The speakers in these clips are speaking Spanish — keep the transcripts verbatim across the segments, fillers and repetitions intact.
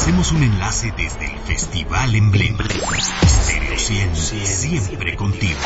Hacemos un enlace desde el Festival Emblema. Stereo cien, siempre contigo.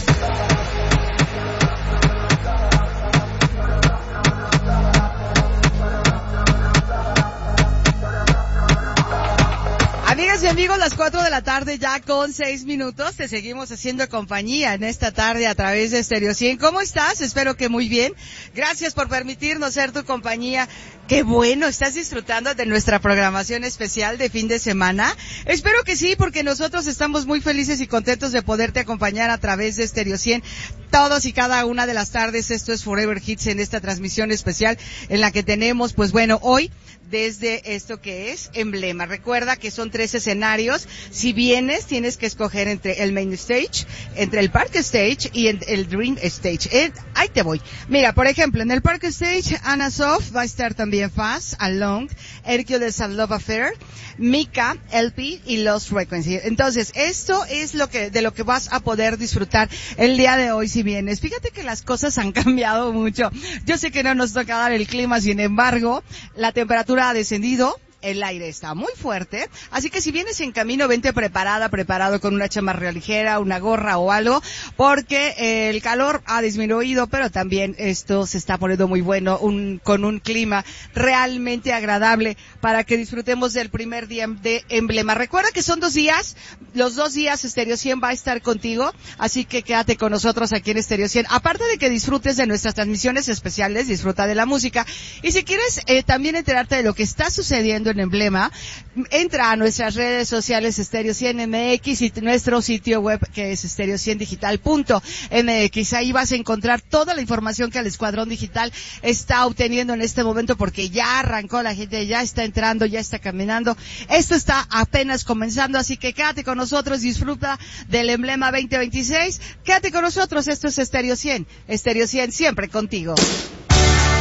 Amigas y amigos, las cuatro de la tarde ya con seis minutos. Te seguimos haciendo compañía en esta tarde a través de Stereo cien. ¿Cómo estás? Espero que muy bien. Gracias por permitirnos ser tu compañía. Qué bueno, ¿estás disfrutando de nuestra programación especial de fin de semana? Espero que sí, porque nosotros estamos muy felices y contentos de poderte acompañar a través de Stereo cien todos y cada una de las tardes. Esto es Forever Hits en esta transmisión especial en la que tenemos, pues bueno, hoy desde esto que es Emblema. Recuerda que son tres escenarios. Si vienes, tienes que escoger entre el Main Stage, entre el Park Stage y el, el Dream Stage. Eh, ahí te voy. Mira, por ejemplo, en el Park Stage, Anna Soft va a estar también Fast, Along, Hercules and Love Affair, Mika, L P y Lost Frequency. Entonces, esto es lo que, de lo que vas a poder disfrutar el día de hoy si vienes. Fíjate que las cosas han cambiado mucho. Yo sé que no nos toca dar el clima, sin embargo, la temperatura ha descendido. El aire está muy fuerte, así que si vienes en camino, vente preparada, preparado con una chamarra ligera, una gorra o algo, porque eh, el calor ha disminuido, pero también esto se está poniendo muy bueno, un, con un clima realmente agradable para que disfrutemos del primer día de Emblema. Recuerda que son dos días, los dos días Stereo cien va a estar contigo, así que quédate con nosotros aquí en Stereo cien. Aparte de que disfrutes de nuestras transmisiones especiales, disfruta de la música, y si quieres eh, también enterarte de lo que está sucediendo en Emblema, entra a nuestras redes sociales Stereo cien M X y nuestro sitio web que es stereo cien digital punto m x. Ahí vas a encontrar toda la información que el Escuadrón Digital está obteniendo en este momento, porque ya arrancó, la gente ya está entrando, ya está caminando. Esto está apenas comenzando, así que quédate con nosotros, disfruta del Emblema veinte veintiséis. Quédate con nosotros, esto es Stereo cien. Stereo cien siempre contigo.